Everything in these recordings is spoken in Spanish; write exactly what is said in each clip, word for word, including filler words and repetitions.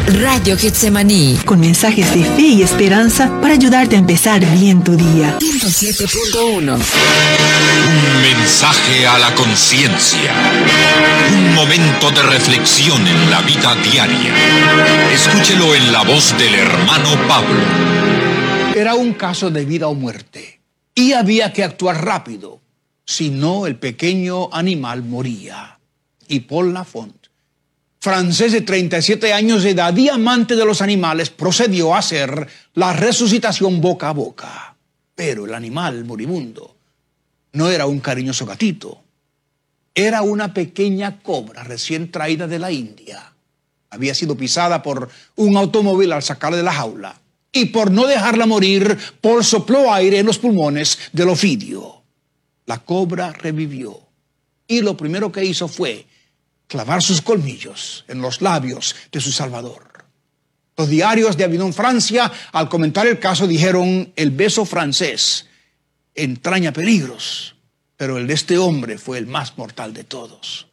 Radio Getsemaní, con mensajes de fe y esperanza para ayudarte a empezar bien tu día. ciento siete punto uno. Un mensaje a la conciencia. Un momento de reflexión en la vida diaria. Escúchelo en la voz del hermano Pablo. Era un caso de vida o muerte y había que actuar rápido, si no el pequeño animal moría. Y Paul Lafont, francés de treinta y siete años de edad y amante de los animales, procedió a hacer la resucitación boca a boca. Pero el animal moribundo no era un cariñoso gatito, era una pequeña cobra recién traída de la India. Había sido pisada por un automóvil al sacarla de la jaula, y por no dejarla morir, Paul sopló aire en los pulmones del ofidio. La cobra revivió, y lo primero que hizo fue clavar sus colmillos en los labios de su salvador. Los diarios de Avignon, Francia, al comentar el caso, dijeron: el beso francés entraña peligros, pero el de este hombre fue el más mortal de todos.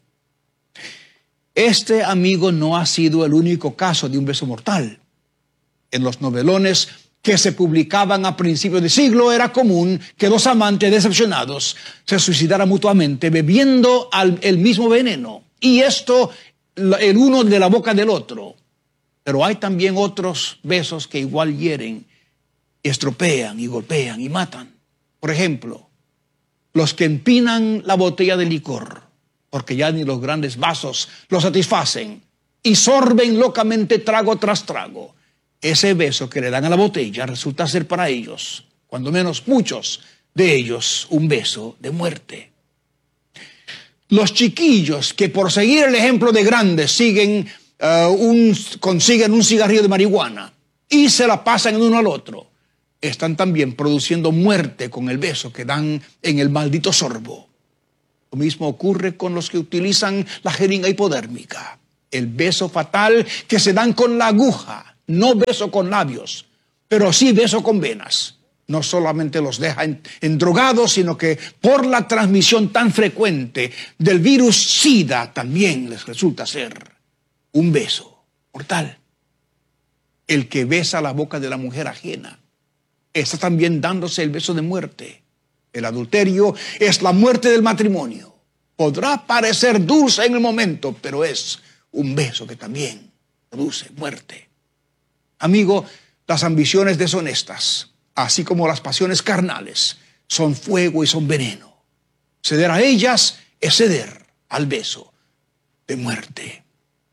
Este, amigo, no ha sido el único caso de un beso mortal. En los novelones que se publicaban a principios de siglo era común que dos amantes decepcionados se suicidaran mutuamente bebiendo al, el mismo veneno. Y esto, el uno de la boca del otro. Pero hay también otros besos que igual hieren, estropean y golpean y matan. Por ejemplo, los que empinan la botella de licor, porque ya ni los grandes vasos lo satisfacen, y sorben locamente trago tras trago. Ese beso que le dan a la botella resulta ser para ellos, cuando menos muchos de ellos, un beso de muerte. Los chiquillos que, por seguir el ejemplo de grandes, siguen, uh, un, consiguen un cigarrillo de marihuana y se la pasan en uno al otro, están también produciendo muerte con el beso que dan en el maldito sorbo. Lo mismo ocurre con los que utilizan la jeringa hipodérmica, el beso fatal que se dan con la aguja, no beso con labios, pero sí beso con venas. No solamente los deja endrogados, sino que por la transmisión tan frecuente del virus SIDA también les resulta ser un beso mortal. El que besa la boca de la mujer ajena está también dándose el beso de muerte. El adulterio es la muerte del matrimonio. Podrá parecer dulce en el momento, pero es un beso que también produce muerte. Amigo, las ambiciones deshonestas, así como las pasiones carnales, son fuego y son veneno. Ceder a ellas es ceder al beso de muerte.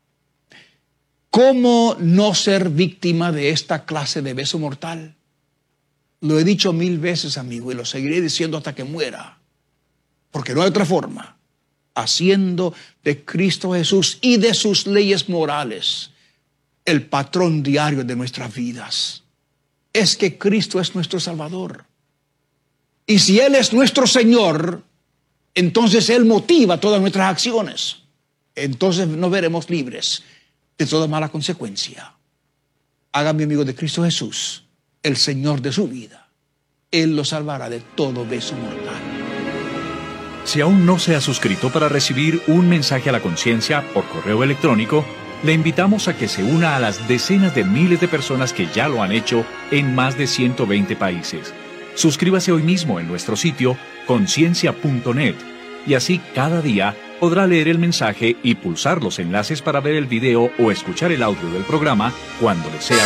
¿Cómo no ser víctima de esta clase de beso mortal? Lo he dicho mil veces, amigo, y lo seguiré diciendo hasta que muera, porque no hay otra forma. Haciendo de Cristo Jesús y de sus leyes morales el patrón diario de nuestras vidas. Es que Cristo es nuestro Salvador. Y si Él es nuestro Señor, entonces Él motiva todas nuestras acciones. Entonces nos veremos libres de toda mala consecuencia. Hágame amigo de Cristo Jesús, el Señor de su vida. Él lo salvará de todo beso mortal. Si aún no se ha suscrito para recibir un mensaje a la conciencia por correo electrónico, le invitamos a que se una a las decenas de miles de personas que ya lo han hecho en más de ciento veinte países. Suscríbase hoy mismo en nuestro sitio conciencia punto net y así cada día podrá leer el mensaje y pulsar los enlaces para ver el video o escuchar el audio del programa cuando le sea